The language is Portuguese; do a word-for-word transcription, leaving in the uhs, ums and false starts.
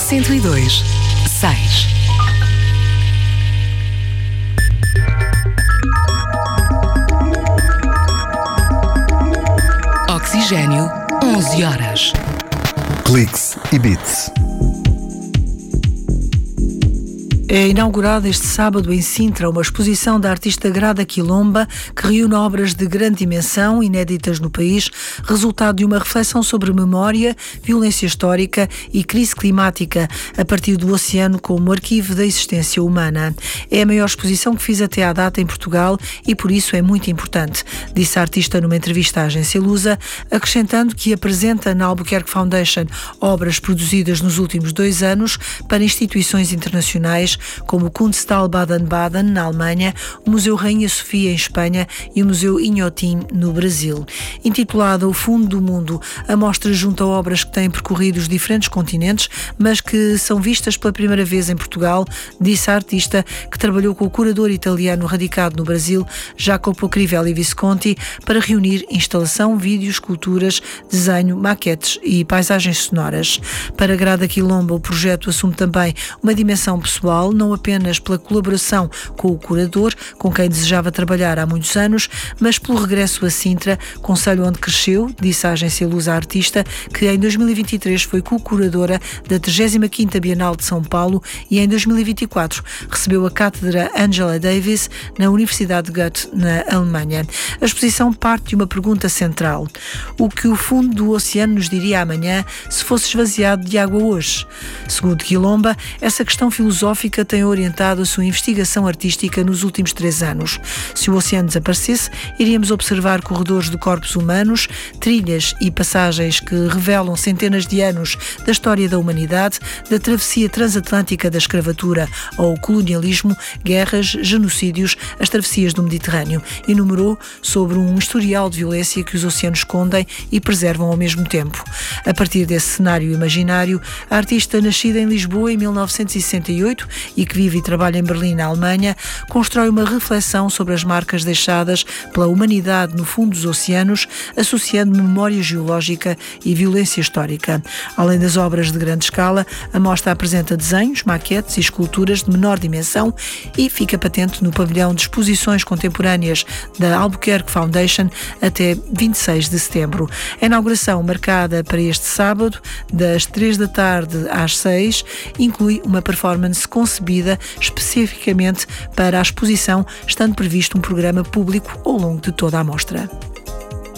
cento e dois, seis. Oxigênio, onze horas. Cliques e Beats. É inaugurada este sábado em Sintra uma exposição da artista Grada Quilomba que reúne obras de grande dimensão, inéditas no país, resultado de uma reflexão sobre memória, violência histórica e crise climática a partir do oceano como arquivo da existência humana. É a maior exposição que fiz até à data em Portugal e por isso é muito importante, disse a artista numa entrevista à agência Lusa, acrescentando que apresenta na Albuquerque Foundation obras produzidas nos últimos dois anos para instituições internacionais como o Kunsthal Baden-Baden, na Alemanha, o Museu Rainha Sofia, em Espanha, e o Museu Inhotim, no Brasil. Intitulada O Fundo do Mundo, a mostra junta obras que têm percorrido os diferentes continentes, mas que são vistas pela primeira vez em Portugal, disse a artista, que trabalhou com o curador italiano radicado no Brasil, Jacopo Crivelli Visconti, para reunir instalação, vídeos, esculturas, desenho, maquetes e paisagens sonoras. Para Grada Quilomba, o projeto assume também uma dimensão pessoal, não apenas pela colaboração com o curador, com quem desejava trabalhar há muitos anos, mas pelo regresso a Sintra, concelho onde cresceu, disse a agência Lusa artista, que em dois mil e vinte e três foi co-curadora da trigésima quinta Bienal de São Paulo e em dois mil e vinte e quatro recebeu a cátedra Angela Davis na Universidade de Goethe, na Alemanha. A exposição parte de uma pergunta central: o que o fundo do oceano nos diria amanhã se fosse esvaziado de água hoje? Segundo Quilomba, essa questão filosófica tem orientado a sua investigação artística nos últimos três anos. Se o oceano desaparecesse, iríamos observar corredores de corpos humanos, trilhas e passagens que revelam centenas de anos da história da humanidade, da travessia transatlântica da escravatura ao colonialismo, guerras, genocídios, as travessias do Mediterrâneo. Enumerou sobre um historial de violência que os oceanos escondem e preservam ao mesmo tempo. A partir desse cenário imaginário, a artista, nascida em Lisboa em mil novecentos e sessenta e oito e que vive e trabalha em Berlim, na Alemanha, constrói uma reflexão sobre as marcas deixadas pela humanidade no fundo dos oceanos, associando memória geológica e violência histórica. Além das obras de grande escala, a mostra apresenta desenhos, maquetes e esculturas de menor dimensão e fica patente no pavilhão de exposições contemporâneas da Albuquerque Foundation até vinte e seis de setembro. A inauguração, marcada para este sábado, das três da tarde às seis, inclui uma performance concebida especificamente para a exposição, estando previsto um programa público ao longo de toda a mostra.